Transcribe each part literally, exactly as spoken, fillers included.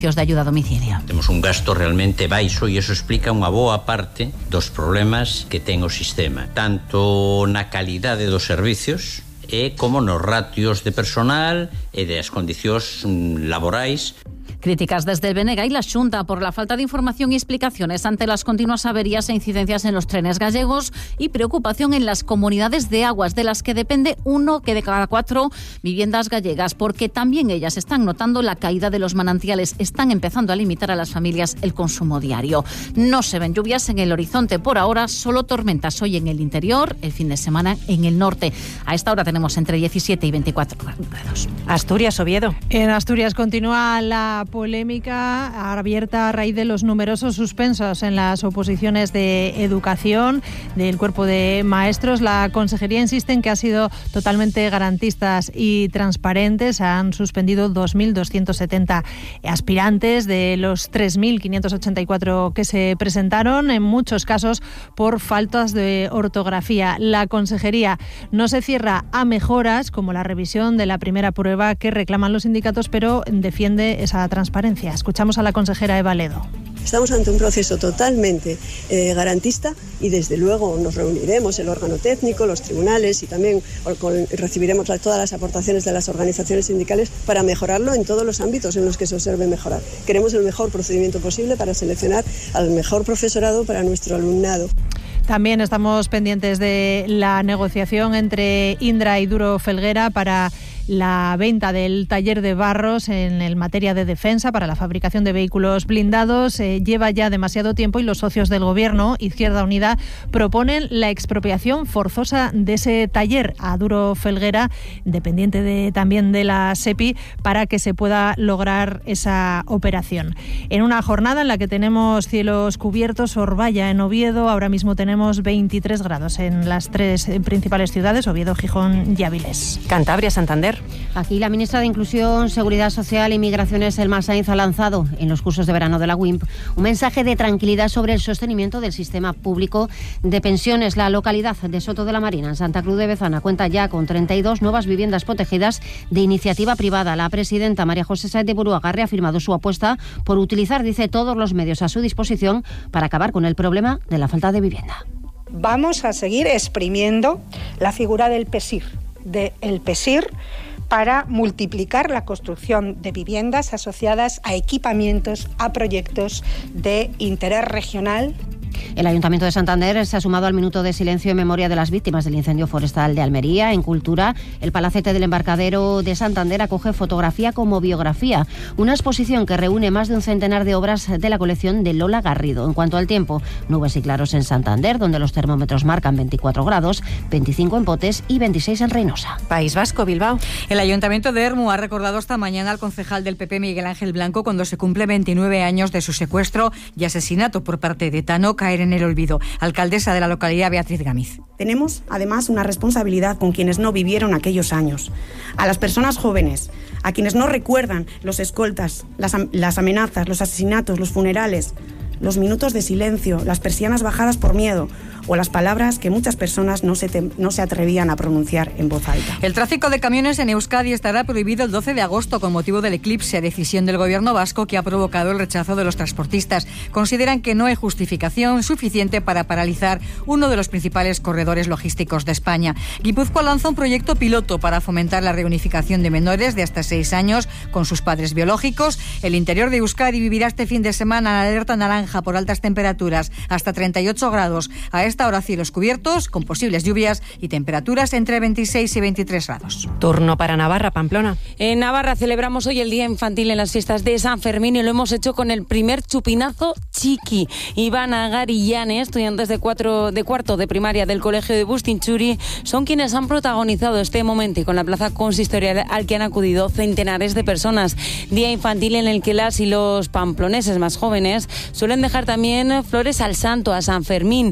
de ayuda a domicilio. Temos un gasto realmente baixo e iso explica unha boa parte dos problemas que ten o sistema, tanto na calidade dos servicios e como nos ratios de personal e das condicións laborais. Críticas desde el Benega y la Xunta por la falta de información y explicaciones ante las continuas averías e incidencias en los trenes gallegos y preocupación en las comunidades de aguas de las que depende uno que de cada cuatro viviendas gallegas, porque también ellas están notando la caída de los manantiales, están empezando a limitar a las familias el consumo diario. No se ven lluvias en el horizonte por ahora, solo tormentas hoy en el interior, el fin de semana en el norte. A esta hora tenemos entre diecisiete y veinticuatro grados. Asturias, Oviedo. En Asturias continúa la polémica abierta a raíz de los numerosos suspensos en las oposiciones de educación del cuerpo de maestros. La Consejería insiste en que ha sido totalmente garantistas y transparentes. Han suspendido dos mil doscientos setenta aspirantes de los tres mil quinientos ochenta y cuatro que se presentaron, en muchos casos por faltas de ortografía. La Consejería no se cierra a mejoras como la revisión de la primera prueba que reclaman los sindicatos, pero defiende esa transparencia. Escuchamos a la consejera Eva Ledo. Estamos ante un proceso totalmente eh, garantista y desde luego nos reuniremos el órgano técnico, los tribunales y también con, recibiremos la, todas las aportaciones de las organizaciones sindicales para mejorarlo en todos los ámbitos en los que se observe mejorar. Queremos el mejor procedimiento posible para seleccionar al mejor profesorado para nuestro alumnado. También estamos pendientes de la negociación entre Indra y Duro Felguera para la venta del taller de Barros en el materia de defensa para la fabricación de vehículos blindados. Eh, lleva ya demasiado tiempo y los socios del Gobierno, Izquierda Unida, proponen la expropiación forzosa de ese taller a Duro Felguera, dependiente de, también de la SEPI, para que se pueda lograr esa operación. En una jornada en la que tenemos cielos cubiertos, Orbaya en Oviedo, ahora mismo tenemos veintitrés grados en las tres principales ciudades, Oviedo, Gijón y Áviles. Cantabria, Santander. Aquí la ministra de Inclusión, Seguridad Social y Migraciones, Elma Sainz, ha lanzado en los cursos de verano de la U I M P un mensaje de tranquilidad sobre el sostenimiento del sistema público de pensiones. La localidad de Soto de la Marina, en Santa Cruz de Bezana, cuenta ya con treinta y dos nuevas viviendas protegidas de iniciativa privada. La presidenta María José Sáez de Buruaga ha reafirmado su apuesta por utilizar, dice, todos los medios a su disposición para acabar con el problema de la falta de vivienda. Vamos a seguir exprimiendo la figura del PESIR, del PESIR, para multiplicar la construcción de viviendas asociadas a equipamientos, a proyectos de interés regional. El Ayuntamiento de Santander se ha sumado al minuto de silencio en memoria de las víctimas del incendio forestal de Almería. En Cultura, el Palacete del Embarcadero de Santander acoge Fotografía como Biografía, una exposición que reúne más de un centenar de obras de la colección de Lola Garrido. En cuanto al tiempo, nubes y claros en Santander, donde los termómetros marcan veinticuatro grados, veinticinco en Potes y veintiséis en Reynosa. País Vasco, Bilbao. El Ayuntamiento de Ermu ha recordado esta mañana al concejal del P P, Miguel Ángel Blanco, cuando se cumple veintinueve años de su secuestro y asesinato por parte de Tano, caer en el olvido. Alcaldesa de la localidad, Beatriz Gamiz. Tenemos, además, una responsabilidad con quienes no vivieron aquellos años. A las personas jóvenes, a quienes no recuerdan los escoltas, las, las amenazas, los asesinatos, los funerales, los minutos de silencio, las persianas bajadas por miedo o las palabras que muchas personas no se, te, no se atrevían a pronunciar en voz alta. El tráfico de camiones en Euskadi estará prohibido el doce de agosto con motivo del eclipse, decisión del gobierno vasco que ha provocado el rechazo de los transportistas. Consideran que no hay justificación suficiente para paralizar uno de los principales corredores logísticos de España. Guipúzcoa lanza un proyecto piloto para fomentar la reunificación de menores de hasta seis años con sus padres biológicos. El interior de Euskadi vivirá este fin de semana en alerta naranja por altas temperaturas, hasta treinta y ocho grados. A esta hora cielos cubiertos, con posibles lluvias y temperaturas entre veintiséis y veintitrés grados. Turno para Navarra, Pamplona. En Navarra celebramos hoy el Día Infantil en las fiestas de San Fermín y lo hemos hecho con el primer chupinazo chiqui. Iván Agar y Yane, estudiantes de, cuatro, de cuarto de primaria del colegio de Bustinchuri, son quienes han protagonizado este momento y con la plaza consistorial al que han acudido centenares de personas. Día infantil en el que las y los pamploneses más jóvenes suelen dejar también flores al santo, a San Fermín. Un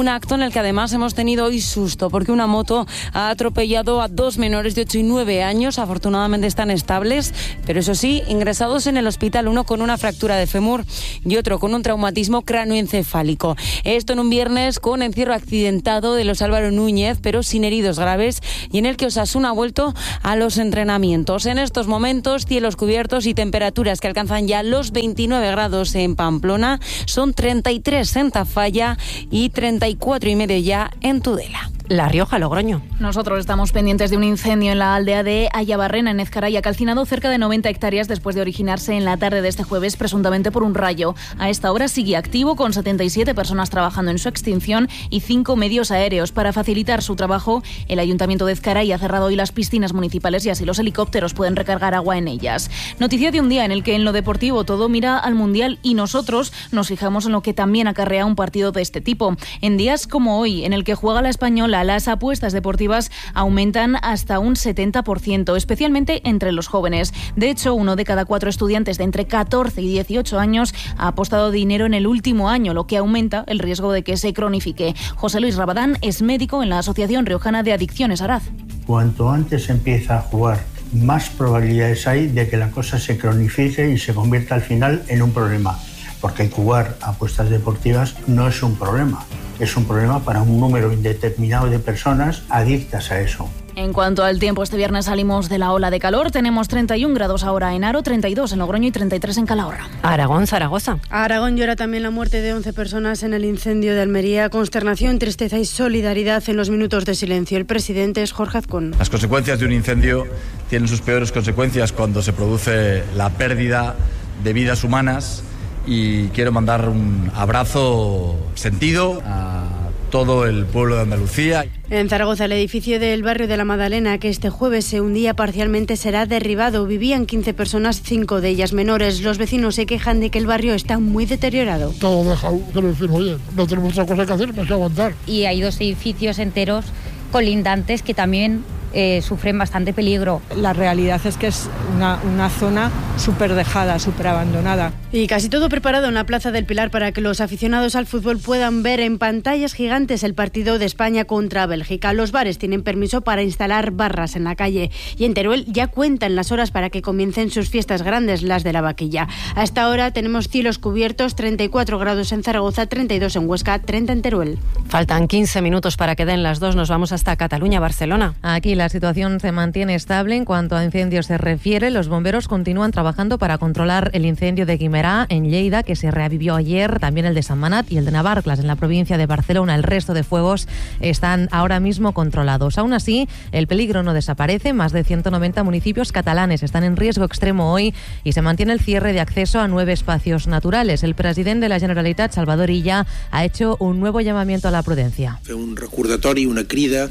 un acto en el que además hemos tenido hoy susto, porque una moto ha atropellado a dos menores de ocho y nueve años. Afortunadamente están estables, pero eso sí, ingresados en el hospital, uno con una fractura de fémur y otro con un traumatismo cráneoencefálico. Esto en un viernes con encierro accidentado de los Álvaro Núñez, pero sin heridos graves, y en el que Osasuna ha vuelto a los entrenamientos. En estos momentos, cielos cubiertos y temperaturas que alcanzan ya los veintinueve grados en Pamplona, son treinta y tres en Tafalla y treinta y cuatro y medio ya en Tudela. La Rioja, Logroño. Nosotros estamos pendientes de un incendio en la aldea de Ayabarrena, en Ezcaray, calcinado cerca de noventa hectáreas después de originarse en la tarde de este jueves, presuntamente por un rayo. A esta hora sigue activo, con setenta y siete personas trabajando en su extinción y cinco medios aéreos. Para facilitar su trabajo, el Ayuntamiento de Ezcaray ha cerrado hoy las piscinas municipales y así los helicópteros pueden recargar agua en ellas. Noticia de un día en el que en lo deportivo todo mira al Mundial y nosotros nos fijamos en lo que también acarrea un partido de este tipo. En días como hoy, en el que juega la Española, las apuestas deportivas aumentan hasta un setenta por ciento, especialmente entre los jóvenes. De hecho, uno de cada cuatro estudiantes de entre catorce y dieciocho años ha apostado dinero en el último año, lo que aumenta el riesgo de que se cronifique. José Luis Rabadán es médico en la Asociación Riojana de Adicciones Araz. Cuanto antes empieza a jugar, más probabilidades hay de que la cosa se cronifique y se convierta al final en un problema. Porque jugar a apuestas deportivas no es un problema, es un problema para un número indeterminado de personas adictas a eso. En cuanto al tiempo, este viernes salimos de la ola de calor. Tenemos treinta y un grados ahora en Haro, treinta y dos en Logroño y treinta y tres en Calahorra. Aragón, Zaragoza. Aragón llora también la muerte de once personas en el incendio de Almería. Consternación, tristeza y solidaridad en los minutos de silencio. El presidente es Jorge Azcón. Las consecuencias de un incendio tienen sus peores consecuencias cuando se produce la pérdida de vidas humanas. Y quiero mandar un abrazo sentido a todo el pueblo de Andalucía. En Zaragoza, el edificio del barrio de la Madalena, que este jueves se hundía parcialmente, será derribado. Vivían quince personas, cinco de ellas menores. Los vecinos se quejan de que el barrio está muy deteriorado. Todo dejado, que lo decimos, oye, no tenemos otra cosa que hacer más que aguantar. Y hay dos edificios enteros colindantes que también Eh, sufren bastante peligro. La realidad es que es una, una zona súper dejada, súper abandonada. Y casi todo preparado en la Plaza del Pilar para que los aficionados al fútbol puedan ver en pantallas gigantes el partido de España contra Bélgica. Los bares tienen permiso para instalar barras en la calle y en Teruel ya cuentan las horas para que comiencen sus fiestas grandes, las de la vaquilla. A esta hora tenemos cielos cubiertos, treinta y cuatro grados en Zaragoza, treinta y dos en Huesca, treinta en Teruel. Faltan quince minutos para que den las dos. Nos vamos hasta Cataluña, Barcelona. Aquí la situación se mantiene estable en cuanto a incendios se refiere. Los bomberos continúan trabajando para controlar el incendio de Guimerá, en Lleida, que se reavivió ayer, también el de San Manat y el de Navarclas, en la provincia de Barcelona. El resto de fuegos están ahora mismo controlados. Aún así, el peligro no desaparece. Más de ciento noventa municipios catalanes están en riesgo extremo hoy y se mantiene el cierre de acceso a nueve espacios naturales. El presidente de la Generalitat, Salvador Illa, ha hecho un nuevo llamamiento a la prudencia. Fer un recordatori, una crida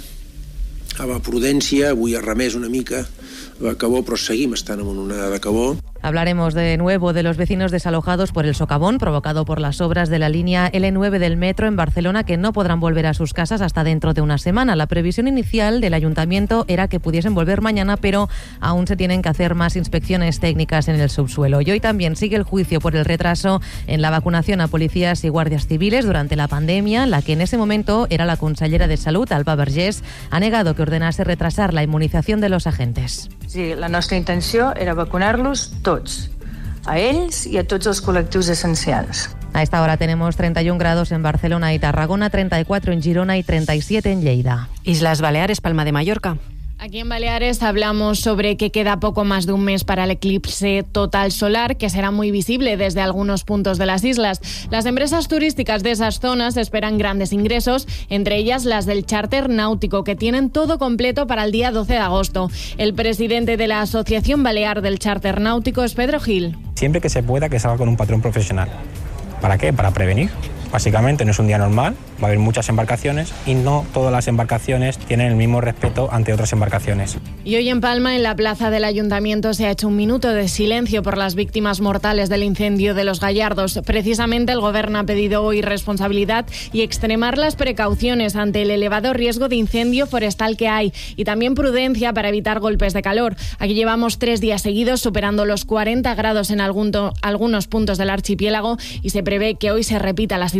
a la prudència. Avui ha remès una mica la calor, però seguim estant en una onada de calor. Hablaremos de nuevo de los vecinos desalojados por el socavón provocado por las obras de la línea ele nueve del metro en Barcelona, que no podrán volver a sus casas hasta dentro de una semana. La previsión inicial del ayuntamiento era que pudiesen volver mañana, pero aún se tienen que hacer más inspecciones técnicas en el subsuelo. Y hoy también sigue el juicio por el retraso en la vacunación a policías y guardias civiles durante la pandemia. La que en ese momento era la consellera de Salud, Alba Vergés, ha negado que ordenase retrasar la inmunización de los agentes. Sí, la nostra intenció era vacunar-los tots, a ells i a tots els col·lectius essencials. A esta hora tenemos treinta y un grados en Barcelona y Tarragona, treinta y cuatro en Girona y treinta y siete en Lleida. Islas Baleares, Palma de Mallorca. Aquí en Baleares hablamos sobre que queda poco más de un mes para el eclipse total solar, que será muy visible desde algunos puntos de las islas. Las empresas turísticas de esas zonas esperan grandes ingresos, entre ellas las del charter náutico, que tienen todo completo para el día doce de agosto. El presidente de la Asociación Balear del Charter Náutico es Pedro Gil. Siempre que se pueda, que salga con un patrón profesional. ¿Para qué? Para prevenir. Básicamente no es un día normal, va a haber muchas embarcaciones y no todas las embarcaciones tienen el mismo respeto ante otras embarcaciones. Y hoy en Palma, en la plaza del Ayuntamiento, se ha hecho un minuto de silencio por las víctimas mortales del incendio de Los Gallardos. Precisamente el Gobierno ha pedido hoy responsabilidad y extremar las precauciones ante el elevado riesgo de incendio forestal que hay y también prudencia para evitar golpes de calor. Aquí llevamos tres días seguidos superando los cuarenta grados en algún to- algunos puntos del archipiélago y se prevé que hoy se repita la situación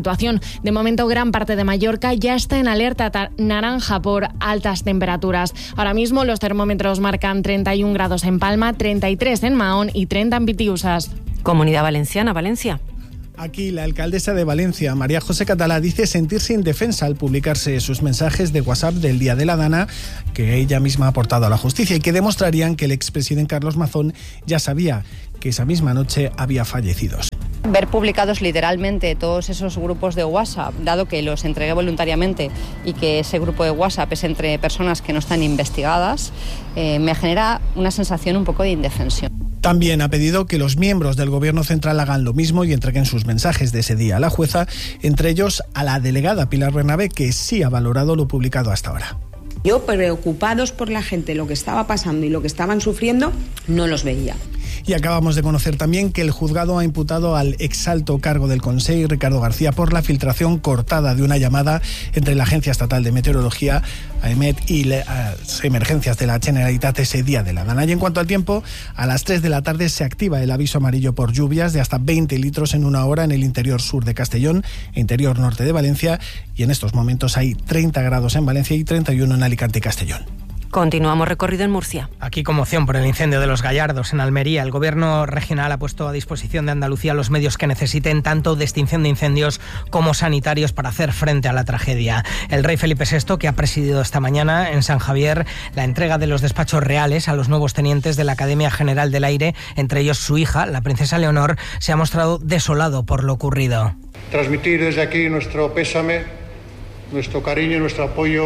situación. De momento, gran parte de Mallorca ya está en alerta naranja por altas temperaturas. Ahora mismo los termómetros marcan treinta y un grados en Palma, treinta y tres en Mahón y treinta en Pitiusas. Comunidad Valenciana, Valencia. Aquí la alcaldesa de Valencia, María José Catalá, dice sentirse indefensa al publicarse sus mensajes de WhatsApp del Día de la Dana que ella misma ha aportado a la justicia y que demostrarían que el expresidente Carlos Mazón ya sabía que esa misma noche había fallecido. Ver publicados literalmente todos esos grupos de WhatsApp, dado que los entregué voluntariamente y que ese grupo de WhatsApp es entre personas que no están investigadas, eh, me genera una sensación un poco de indefensión. También ha pedido que los miembros del Gobierno Central hagan lo mismo y entreguen sus mensajes de ese día a la jueza, entre ellos a la delegada Pilar Bernabé, que sí ha valorado lo publicado hasta ahora. Yo, preocupados por la gente, lo que estaba pasando y lo que estaban sufriendo, no los veía. Y acabamos de conocer también que el juzgado ha imputado al exalto cargo del Consell, Ricardo García, por la filtración cortada de una llamada entre la Agencia Estatal de Meteorología, AEMET, y las emergencias de la Generalitat ese día de la Dana. Y en cuanto al tiempo, a las tres de la tarde se activa el aviso amarillo por lluvias de hasta veinte litros en una hora en el interior sur de Castellón e interior norte de Valencia. Y en estos momentos hay treinta grados en Valencia y treinta y uno en Alicante y Castellón. Continuamos recorrido en Murcia. Aquí conmoción por el incendio de Los Gallardos en Almería. El gobierno regional ha puesto a disposición de Andalucía los medios que necesiten, tanto de extinción de incendios como sanitarios, para hacer frente a la tragedia. El rey Felipe sexto, que ha presidido esta mañana en San Javier la entrega de los despachos reales a los nuevos tenientes de la Academia General del Aire, entre ellos su hija, la princesa Leonor, se ha mostrado desolado por lo ocurrido. Transmitir desde aquí nuestro pésame, nuestro cariño y nuestro apoyo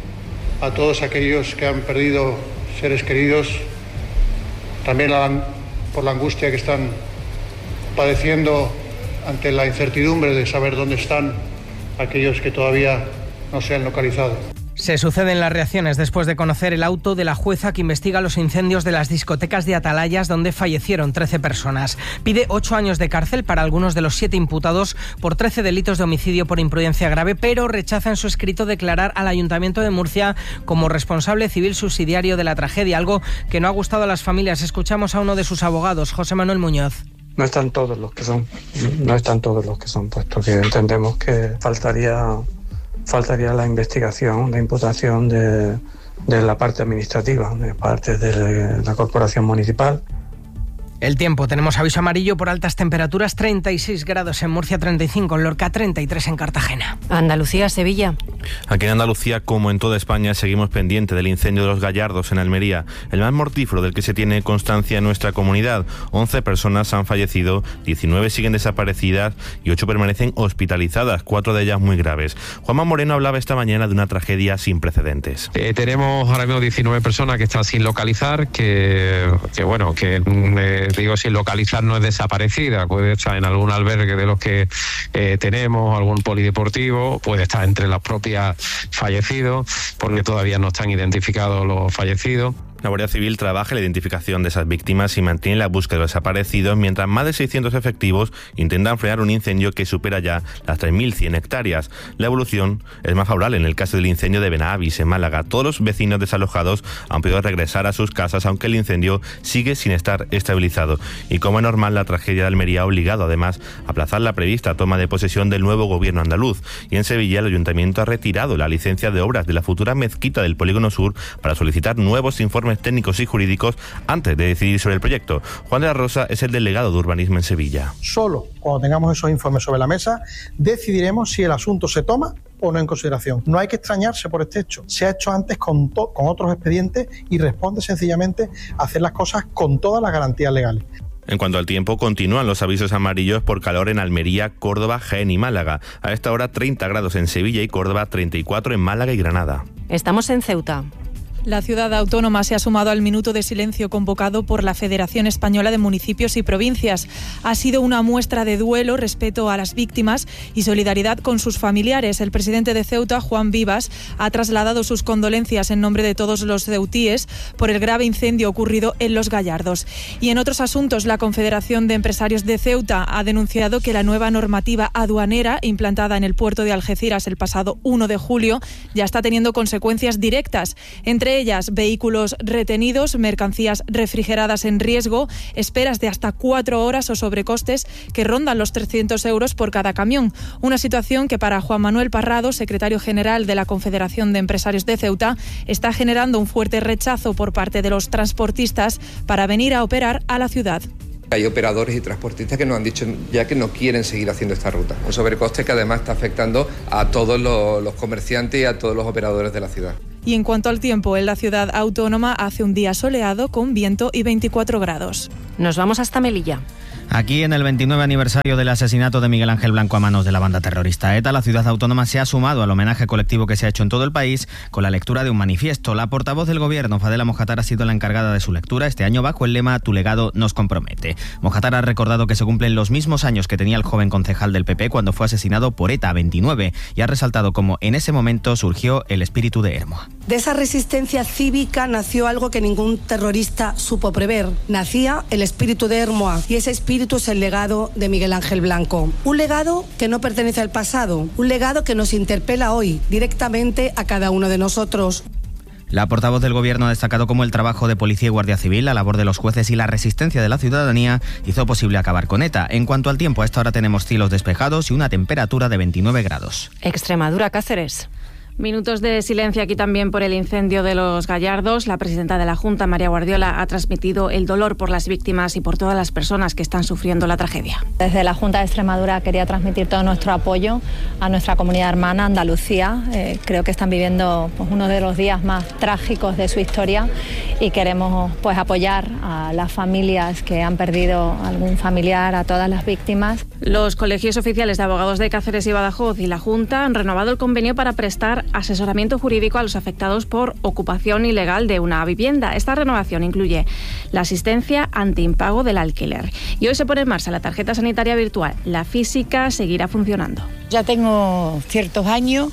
a todos aquellos que han perdido seres queridos, también por la angustia que están padeciendo ante la incertidumbre de saber dónde están aquellos que todavía no se han localizado. Se suceden las reacciones después de conocer el auto de la jueza que investiga los incendios de las discotecas de Atalayas, donde fallecieron trece personas. Pide ocho años de cárcel para algunos de los siete imputados por trece delitos de homicidio por imprudencia grave, pero rechaza en su escrito declarar al Ayuntamiento de Murcia como responsable civil subsidiario de la tragedia, algo que no ha gustado a las familias. Escuchamos a uno de sus abogados, José Manuel Muñoz. No están todos los que son, no están todos los que son, puesto que entendemos que faltaría... faltaría la investigación, la imputación de, de la parte administrativa, de parte de la corporación municipal. El tiempo, tenemos aviso amarillo por altas temperaturas, treinta y seis grados en Murcia, treinta y cinco en Lorca, treinta y tres en Cartagena. Andalucía, Sevilla. Aquí en Andalucía, como en toda España, seguimos pendientes del incendio de Los Gallardos en Almería, el más mortífero del que se tiene constancia en nuestra comunidad. once personas han fallecido, diecinueve siguen desaparecidas y ocho permanecen hospitalizadas, cuatro de ellas muy graves. Juanma Moreno hablaba esta mañana de una tragedia sin precedentes. Eh, tenemos ahora mismo diecinueve personas que están sin localizar, que, que bueno, que... Eh, digo, sin localizar no es desaparecida, puede estar en algún albergue de los que eh, tenemos, algún polideportivo, puede estar entre los propios fallecidos, porque todavía no están identificados los fallecidos. La Guardia Civil trabaja en la identificación de esas víctimas y mantiene la búsqueda de los desaparecidos, mientras más de seiscientos efectivos intentan frenar un incendio que supera ya las tres mil cien hectáreas. La evolución es más favorable en el caso del incendio de Benavis, en Málaga. Todos los vecinos desalojados han podido regresar a sus casas, aunque el incendio sigue sin estar estabilizado. Y como es normal, la tragedia de Almería ha obligado además a aplazar la prevista toma de posesión del nuevo gobierno andaluz. Y en Sevilla el ayuntamiento ha retirado la licencia de obras de la futura mezquita del Polígono Sur para solicitar nuevos informes técnicos y jurídicos antes de decidir sobre el proyecto. Juan de la Rosa es el delegado de urbanismo en Sevilla. Solo cuando tengamos esos informes sobre la mesa decidiremos si el asunto se toma o no en consideración. No hay que extrañarse por este hecho. Se ha hecho antes con, to- con otros expedientes y responde sencillamente a hacer las cosas con todas las garantías legales. En cuanto al tiempo, continúan los avisos amarillos por calor en Almería, Córdoba, Jaén y Málaga. A esta hora treinta grados en Sevilla y Córdoba, treinta y cuatro en Málaga y Granada. Estamos en Ceuta. La ciudad autónoma se ha sumado al minuto de silencio convocado por la Federación Española de Municipios y Provincias. Ha sido una muestra de duelo, respeto a las víctimas y solidaridad con sus familiares. El presidente de Ceuta, Juan Vivas, ha trasladado sus condolencias en nombre de todos los ceutíes por el grave incendio ocurrido en Los Gallardos. Y en otros asuntos, la Confederación de Empresarios de Ceuta ha denunciado que la nueva normativa aduanera implantada en el puerto de Algeciras el pasado uno de julio ya está teniendo consecuencias directas, entre Entre ellas, vehículos retenidos, mercancías refrigeradas en riesgo, esperas de hasta cuatro horas o sobrecostes que rondan los trescientos euros por cada camión. Una situación que para Juan Manuel Parrado, secretario general de la Confederación de Empresarios de Ceuta, está generando un fuerte rechazo por parte de los transportistas para venir a operar a la ciudad. Hay operadores y transportistas que nos han dicho ya que no quieren seguir haciendo esta ruta. Un sobrecoste que además está afectando a todos los, los comerciantes y a todos los operadores de la ciudad. Y en cuanto al tiempo, en la ciudad autónoma hace un día soleado con viento y veinticuatro grados. Nos vamos hasta Melilla. Aquí, en el veintinueve aniversario del asesinato de Miguel Ángel Blanco a manos de la banda terrorista ETA, la ciudad autónoma se ha sumado al homenaje colectivo que se ha hecho en todo el país con la lectura de un manifiesto. La portavoz del gobierno, Fadela Mojatar, ha sido la encargada de su lectura este año bajo el lema «Tu legado nos compromete». Mojatar ha recordado que se cumplen los mismos años que tenía el joven concejal del P P cuando fue asesinado por ETA, veintinueve, y ha resaltado cómo en ese momento surgió el espíritu de Hermoa. De esa resistencia cívica nació algo que ningún terrorista supo prever. Nacía el espíritu de Hermoa, y ese espíritu es el legado de Miguel Ángel Blanco. Un legado que no pertenece al pasado, un legado que nos interpela hoy directamente a cada uno de nosotros. La portavoz del gobierno ha destacado cómo el trabajo de policía y guardia civil, la labor de los jueces y la resistencia de la ciudadanía hizo posible acabar con ETA. En cuanto al tiempo, a esta hora tenemos cielos despejados y una temperatura de veintinueve grados. Extremadura, Cáceres. Minutos de silencio aquí también por el incendio de Los Gallardos. La presidenta de la Junta, María Guardiola, ha transmitido el dolor por las víctimas y por todas las personas que están sufriendo la tragedia. Desde la Junta de Extremadura quería transmitir todo nuestro apoyo a nuestra comunidad hermana, Andalucía. Eh, creo que están viviendo pues, uno de los días más trágicos de su historia y queremos pues, apoyar a las familias que han perdido algún familiar, a todas las víctimas. Los colegios oficiales de abogados de Cáceres y Badajoz y la Junta han renovado el convenio para prestar asesoramiento jurídico a los afectados por ocupación ilegal de una vivienda. Esta renovación incluye la asistencia ante impago del alquiler. Y hoy se pone en marcha la tarjeta sanitaria virtual. La física seguirá funcionando. Ya tengo ciertos años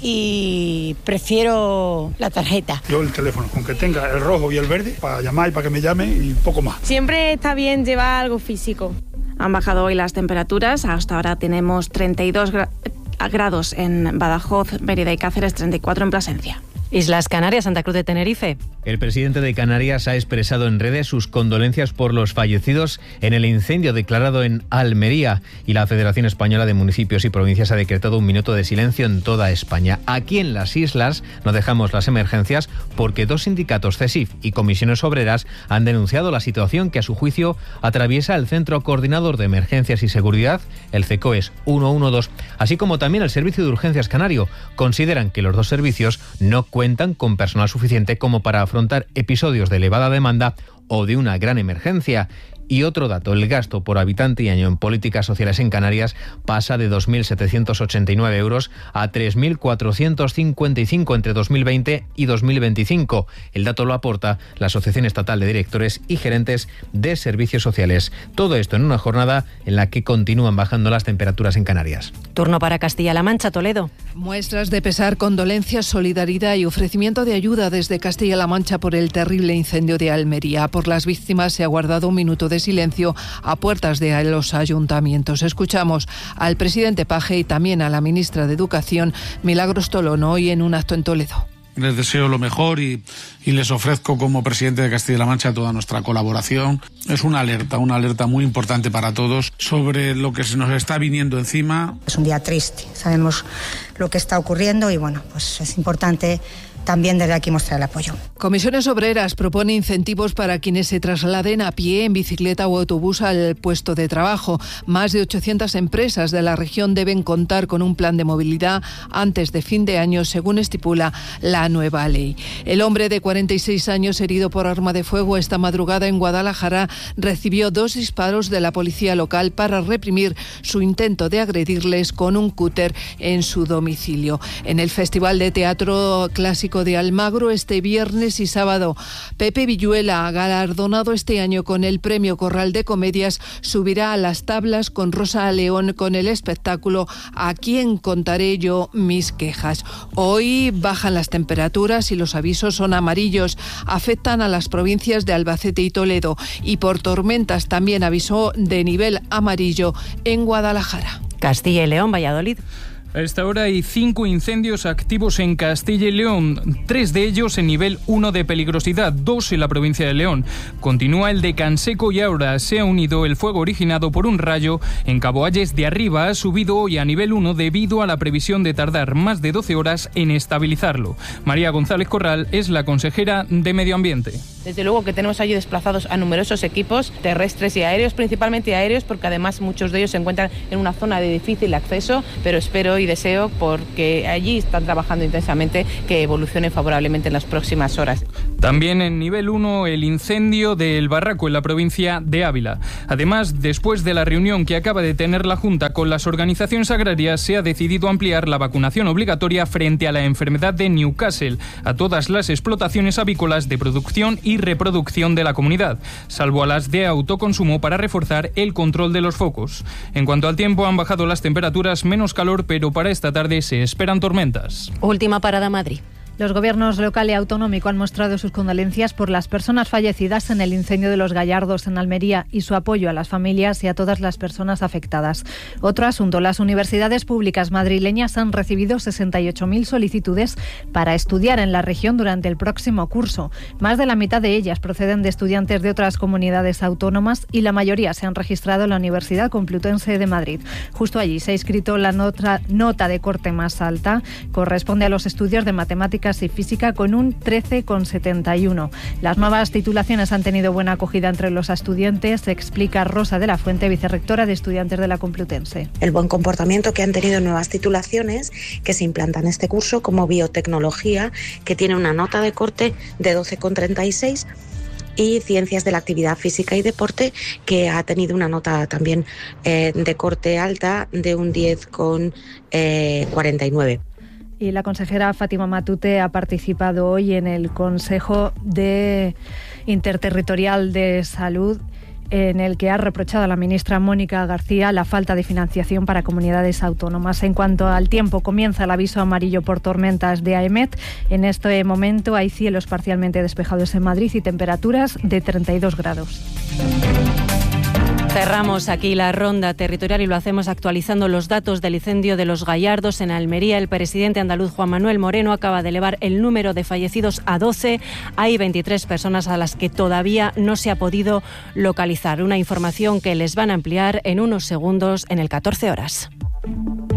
y prefiero la tarjeta. Yo el teléfono, con que tenga el rojo y el verde, para llamar y para que me llame y poco más. Siempre está bien llevar algo físico. Han bajado hoy las temperaturas. Hasta ahora tenemos treinta y dos grados. grados en Badajoz, Mérida y Cáceres, treinta y cuatro en Plasencia. Islas Canarias, Santa Cruz de Tenerife. El presidente de Canarias ha expresado en redes sus condolencias por los fallecidos en el incendio declarado en Almería, y la Federación Española de Municipios y Provincias ha decretado un minuto de silencio en toda España. Aquí en las islas no dejamos las emergencias porque dos sindicatos, CESIF y Comisiones Obreras, han denunciado la situación que a su juicio atraviesa el Centro Coordinador de Emergencias y Seguridad, el CECOES ciento doce, así como también el Servicio de Urgencias Canario. Consideran que los dos servicios no cuentan cuentan con personal suficiente como para afrontar episodios de elevada demanda o de una gran emergencia. Y otro dato, el gasto por habitante y año en políticas sociales en Canarias pasa de dos mil setecientos ochenta y nueve euros a tres mil cuatrocientos cincuenta y cinco entre dos mil veinte y dos mil veinticinco. El dato lo aporta la Asociación Estatal de Directores y Gerentes de Servicios Sociales. Todo esto en una jornada en la que continúan bajando las temperaturas en Canarias. Turno para Castilla-La Mancha, Toledo. Muestras de pesar, condolencias, solidaridad y ofrecimiento de ayuda desde Castilla-La Mancha por el terrible incendio de Almería. Por las víctimas se ha guardado un minuto de silencio a puertas de los ayuntamientos. Escuchamos al presidente Paje y también a la ministra de Educación, Milagros Tolón, hoy en un acto en Toledo. Les deseo lo mejor y, y les ofrezco como presidente de Castilla-La Mancha toda nuestra colaboración. Es una alerta, una alerta muy importante para todos sobre lo que se nos está viniendo encima. Es un día triste, sabemos lo que está ocurriendo y bueno, pues es importante también desde aquí mostrar el apoyo. Comisiones Obreras propone incentivos para quienes se trasladen a pie, en bicicleta o autobús al puesto de trabajo. Más de ochocientas empresas de la región deben contar con un plan de movilidad antes de fin de año, según estipula la nueva ley. El hombre de cuarenta y seis años herido por arma de fuego esta madrugada en Guadalajara recibió dos disparos de la policía local para reprimir su intento de agredirles con un cúter en su domicilio. En el Festival de Teatro Clásico de Almagro este viernes y sábado, Pepe Villuela, galardonado este año con el Premio Corral de Comedias, subirá a las tablas con Rosa León con el espectáculo ¿A quién contaré yo mis quejas? Hoy bajan las temperaturas y los avisos son amarillos, afectan a las provincias de Albacete y Toledo, y por tormentas también avisó de nivel amarillo en Guadalajara. Castilla y León, Valladolid. A esta hora hay cinco incendios activos en Castilla y León, tres de ellos en nivel uno de peligrosidad, dos en la provincia de León. Continúa el de Canseco y ahora se ha unido el fuego originado por un rayo en Cabo Ayes de Arriba. Ha subido hoy a nivel uno debido a la previsión de tardar más de doce horas en estabilizarlo. María González Corral es la consejera de Medio Ambiente. Desde luego que tenemos allí desplazados a numerosos equipos terrestres y aéreos, principalmente aéreos, porque además muchos de ellos se encuentran en una zona de difícil acceso, pero espero y deseo, porque allí están trabajando intensamente, que evolucione favorablemente en las próximas horas. También en nivel uno el incendio del Barraco en la provincia de Ávila. Además, después de la reunión que acaba de tener la Junta con las organizaciones agrarias, se ha decidido ampliar la vacunación obligatoria frente a la enfermedad de Newcastle a todas las explotaciones avícolas de producción y reproducción de la comunidad, salvo a las de autoconsumo, para reforzar el control de los focos. En cuanto al tiempo, han bajado las temperaturas, menos calor, pero para esta tarde se esperan tormentas. Última parada, Madrid. Los gobiernos local y autonómico han mostrado sus condolencias por las personas fallecidas en el incendio de los Gallardos en Almería y su apoyo a las familias y a todas las personas afectadas. Otro asunto, las universidades públicas madrileñas han recibido sesenta y ocho mil solicitudes para estudiar en la región durante el próximo curso. Más de la mitad de ellas proceden de estudiantes de otras comunidades autónomas y la mayoría se han registrado en la Universidad Complutense de Madrid. Justo allí se ha inscrito la nota, nota de corte más alta, corresponde a los estudios de matemáticas y física con un trece coma setenta y uno. Las nuevas titulaciones han tenido buena acogida entre los estudiantes, explica Rosa de la Fuente, vicerrectora de Estudiantes de la Complutense. El buen comportamiento que han tenido nuevas titulaciones que se implantan este curso, como biotecnología, que tiene una nota de corte de doce coma treinta y seis, y Ciencias de la Actividad Física y Deporte, que ha tenido una nota también eh, de corte alta de un diez coma cuarenta y nueve. Y la consejera Fátima Matute ha participado hoy en el Consejo de Interterritorial de Salud, en el que ha reprochado a la ministra Mónica García la falta de financiación para comunidades autónomas. En cuanto al tiempo, comienza el aviso amarillo por tormentas de AEMET. En este momento hay cielos parcialmente despejados en Madrid y temperaturas de treinta y dos grados. Cerramos aquí la ronda territorial y lo hacemos actualizando los datos del incendio de los Gallardos en Almería. El presidente andaluz Juan Manuel Moreno acaba de elevar el número de fallecidos a doce. Hay veintitrés personas a las que todavía no se ha podido localizar. Una información que les van a ampliar en unos segundos en el catorce horas.